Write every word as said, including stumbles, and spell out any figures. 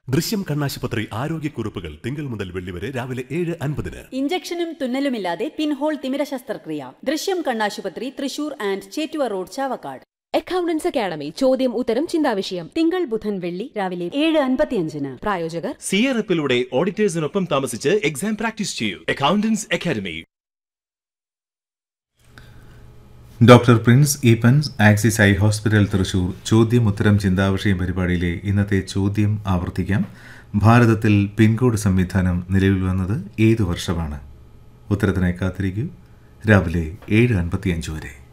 ദൃശ്യം കണ്ണാശുപത്രി ആരോഗ്യക്കുറിപ്പുകൾ തിങ്കൾ മുതൽ വെള്ളി വരെ രാവിലെ ഏഴ് അൻപതിന്. ഇഞ്ചക്ഷനും തുന്നലുമില്ലാതെ പിൻഹോൾ തിമിര ശസ്ത്രക്രിയ. ദൃശ്യം കണ്ണാശുപത്രി, Thrissur and Chettuva road, Chavakkad. Accountants academy ചോദ്യം ഉത്തരം ചിന്താവിഷയം തിങ്കൾ ബുധൻ വെള്ളി രാവിലെ ഏഴ് അൻപത്തിയഞ്ചിന്. പ്രായോജകർ സിയറപ്പിലൂടെ ഓഡിറ്റേഴ്സിനൊപ്പം താമസിച്ച് എക്സാം പ്രാക്ടീസ് ചെയ്യൂ. Accountants academy. Doctor Prince Eappen's axis eye hospital Thrissur ചോദ്യം ഉത്തരം ചിന്താവിഷയം പരിപാടിയിലെ ഇന്നത്തെ ചോദ്യം ആവർത്തിക്കാം. ഭാരതത്തിൽ പിൻകോഡ് സംവിധാനം നിലവിൽ വന്നത് ഏതു വർഷമാണ്? ഉത്തരത്തിനായി കാത്തിരിക്കൂ. രാവിലെ ഏഴ് അൻപത്തിയഞ്ച് വരെ.